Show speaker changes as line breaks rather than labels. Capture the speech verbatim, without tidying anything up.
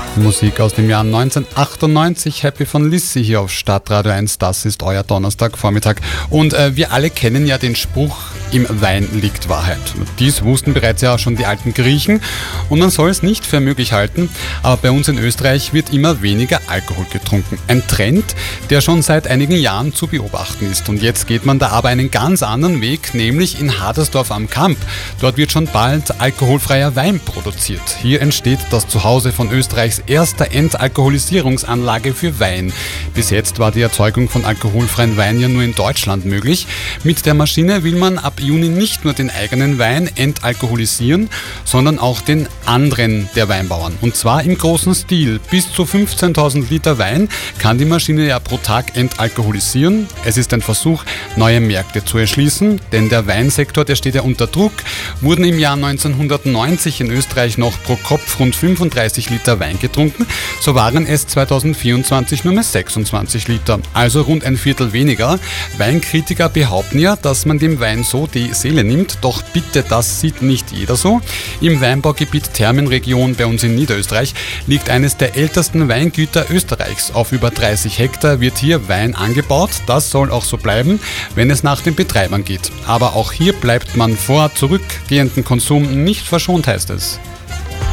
Musik aus dem Jahr neunzehnhundertachtundneunzig, Happy von Lissi hier auf Stadtradio eins, das ist euer Donnerstagvormittag. Und äh, wir alle kennen ja den Spruch, im Wein liegt Wahrheit. Dies wussten bereits ja schon die alten Griechen und man soll es nicht für möglich halten, aber bei uns in Österreich wird immer weniger Alkohol getrunken. Ein Trend, der schon seit einigen Jahren zu beobachten ist. Und jetzt geht man da aber einen ganz anderen Weg, nämlich in Hadersdorf am Kamp. Dort wird schon bald alkoholfreier Wein produziert. Hier entsteht das Zuhause von Österreichs erster Entalkoholisierungsanlage für Wein. Bis jetzt war die Erzeugung von alkoholfreien Wein ja nur in Deutschland möglich. Mit der Maschine will man ab Juni nicht nur den eigenen Wein entalkoholisieren, sondern auch den anderen der Weinbauern. Und zwar im großen Stil. Bis zu fünfzehntausend Liter Wein kann die Maschine ja pro Tag entalkoholisieren. Es ist ein Versuch, neue Märkte zu erschließen, denn der Weinsektor, der steht ja unter Druck. Wurden im Jahr neunzehnhundertneunzig in Österreich noch pro Kopf rund fünfunddreißig Liter Wein getrunken, so waren es zweitausendvierundzwanzig nur mehr sechsundzwanzig Liter, also rund ein Viertel weniger. Weinkritiker behaupten ja, dass man dem Wein so die Seele nimmt, doch bitte, das sieht nicht jeder so. Im Weinbaugebiet Thermenregion bei uns in Niederösterreich liegt eines der ältesten Weingüter Österreichs. Auf über dreißig Hektar wird hier Wein angebaut. Das soll auch so bleiben, wenn es nach den Betreibern geht. Aber auch hier bleibt man vor zurückgehenden Konsum nicht verschont, heißt es.